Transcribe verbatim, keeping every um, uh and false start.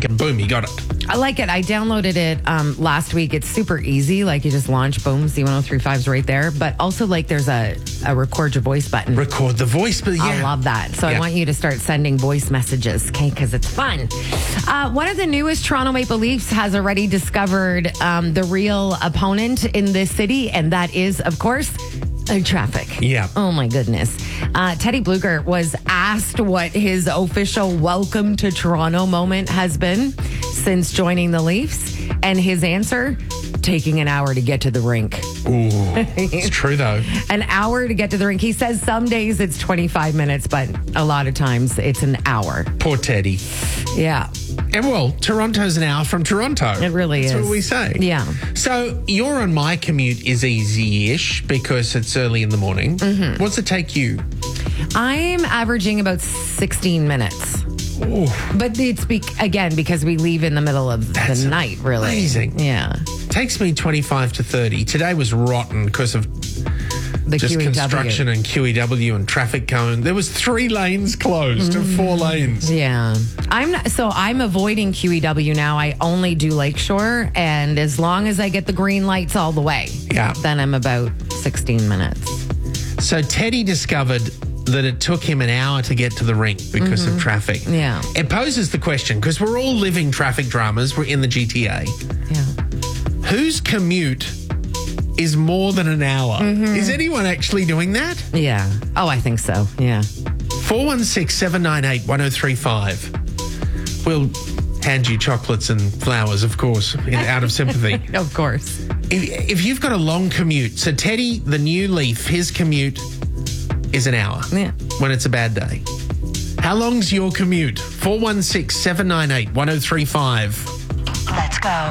link and boom, you got it. I like it. I downloaded it um, last week. It's super easy. Like you just launch, boom, Z one oh three five's right there. But also like there's a, a record your voice button. Record the voice, but yeah. I love that. So Yeah. I want you to start sending voice messages, okay, because it's fun. Uh, one of the newest Toronto Maple Leafs has already discovered um, the real opponent in this city, and that is, of course, Uh, traffic. Yeah. Oh, my goodness. Uh, Teddy Bluger was asked what his official welcome to Toronto moment has been since joining the Leafs. And his answer, taking an hour to get to the rink. Ooh, it's true, though. An hour to get to the rink. He says some days it's twenty-five minutes, but a lot of times it's an hour. Poor Teddy. Yeah. And well, Toronto's an hour from Toronto. It really That's is. what we say. Yeah. So your and my commute is easy-ish because it's early in the morning. Mm-hmm. What's it take you? I'm averaging about sixteen minutes. Ooh, But it's, be- again, because we leave in the middle of That's the night, really. amazing. Yeah. takes me twenty-five to thirty. Today was rotten because of The just Q E W. construction and Q E W and traffic cone. There was three lanes closed and four lanes. Yeah. I'm not, so I'm avoiding Q E W now. I only do Lakeshore, and as long as I get the green lights all the way, Yeah. then I'm about sixteen minutes. So Teddy discovered that it took him an hour to get to the rink because of traffic. Yeah. It poses the question, because we're all living traffic dramas. We're in the G T A. Yeah. Whose commute is more than an hour? Is anyone actually doing that? Yeah. Oh, I think so. Yeah. four one six, seven nine eight, one oh three five. We'll hand you chocolates and flowers, of course, in, out of sympathy. Of course. If, if you've got a long commute, so Teddy, the new Leaf, his commute is an hour Yeah. when it's a bad day. How long's your commute? four one six, seven nine eight, one oh three five. Let's go.